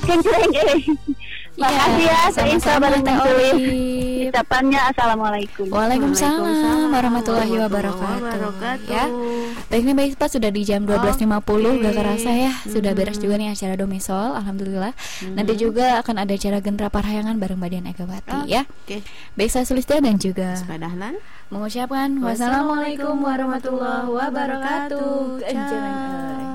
Makasih ya, Isa bareng Tulis. Oli. Ucapannya assalamualaikum. Waalaikumsalam warahmatullahi wabarakatuh. Ya. Baik nih Mbak Ispa, sudah di jam 12.50 gak kerasa ya. Sudah beres juga nih acara Domisol, alhamdulillah. Nanti juga akan ada acara Gendra Parahyangan bareng Mbak Dian Egawati ya. Baik, saya Sulistia dan juga Dahlan mengucapkan wassalamualaikum warahmatullahi wabarakatuh.